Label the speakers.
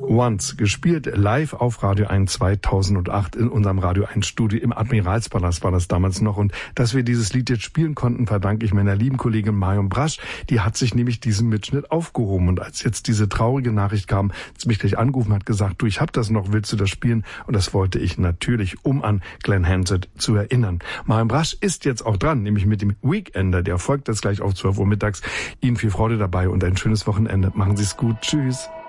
Speaker 1: Once, gespielt live auf Radio 1 2008 in unserem Radio 1 Studio im Admiralspalast war das damals noch. Und dass wir dieses Lied jetzt spielen konnten, verdanke ich meiner lieben Kollegin Marion Brasch. Die hat sich nämlich diesen Mitschnitt aufgehoben. Und als jetzt diese traurige Nachricht kam, hat mich gleich angerufen, hat gesagt, du, ich hab das noch, willst du das spielen? Und das wollte ich natürlich, um an Glenn Hansard zu erinnern. Marion Brasch ist jetzt auch dran, nämlich mit dem Weekender. Der folgt jetzt gleich auf 12 Uhr mittags. Ihnen viel Freude dabei und ein schönes Wochenende. Machen Sie es gut. Tschüss.